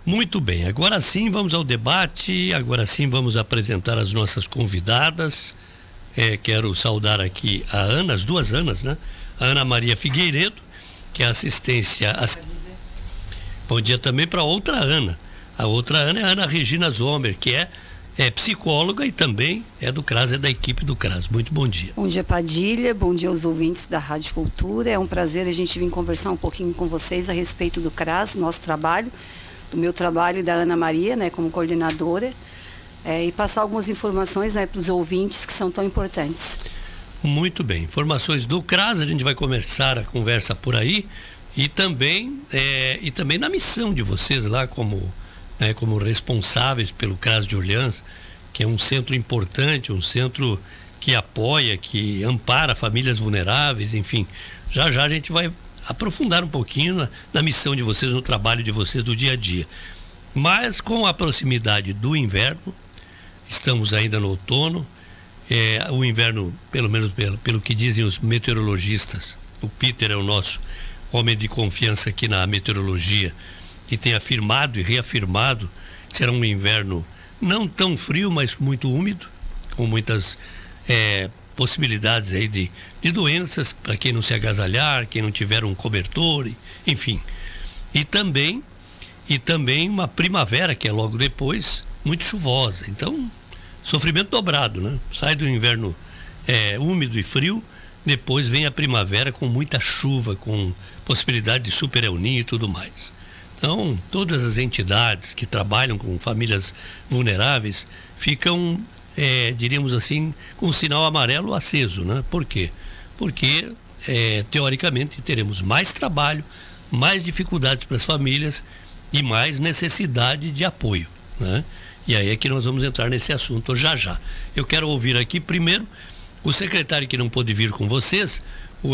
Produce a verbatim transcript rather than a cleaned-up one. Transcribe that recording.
Muito bem, agora sim vamos ao debate, agora sim vamos apresentar as nossas convidadas. É, quero saudar aqui a Ana, as duas Anas, né? A Ana Maria Figueiredo, que é assistência. Bom dia também para outra Ana. A outra Ana é a Ana Regina Zomer, que é, é psicóloga e também é do CRAS, é da equipe do CRAS. Muito bom dia. Bom dia, Padilha, bom dia aos ouvintes da Rádio Cultura. É um prazer a gente vir conversar um pouquinho com vocês a respeito do CRAS, nosso trabalho, do meu trabalho e da Ana Maria, né, como coordenadora, é, e passar algumas informações, né, para os ouvintes que são tão importantes. Muito bem, informações do CRAS, a gente vai começar a conversa por aí e também, é, e também na missão de vocês lá como, né, como responsáveis pelo CRAS de Orleans, que é um centro importante, um centro que apoia, que ampara famílias vulneráveis, enfim. Já já a gente vai aprofundar um pouquinho na, na missão de vocês, no trabalho de vocês do dia a dia. Mas com a proximidade do inverno, estamos ainda no outono, é, o inverno, pelo menos pelo, pelo que dizem os meteorologistas, o Peter é o nosso homem de confiança aqui na meteorologia, e tem afirmado e reafirmado que será um inverno não tão frio, mas muito úmido, com muitas é, possibilidades aí de, de doenças para quem não se agasalhar, quem não tiver um cobertor, enfim. E também, e também uma primavera que é logo depois, muito chuvosa. Então, sofrimento dobrado, né? Sai do inverno é, úmido e frio, depois vem a primavera com muita chuva, com possibilidade de super El Niño e tudo mais. Então, todas as entidades que trabalham com famílias vulneráveis ficam, é, diríamos assim, com o sinal amarelo aceso, né? Por quê? Porque, é, teoricamente, teremos mais trabalho, mais dificuldades para as famílias e mais necessidade de apoio, né? E aí é que nós vamos entrar nesse assunto já já. Eu quero ouvir aqui primeiro o secretário que não pôde vir com vocês,